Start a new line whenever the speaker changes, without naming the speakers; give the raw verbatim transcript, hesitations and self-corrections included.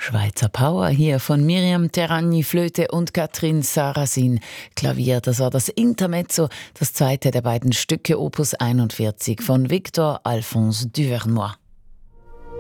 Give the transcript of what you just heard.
Schweizer Power hier von Miriam Terragni, Flöte und Catherine Sarrazin, Klavier. Das war das Intermezzo, das zweite der beiden Stücke Opus einundvierzig von Victor Alphonse Duvernois.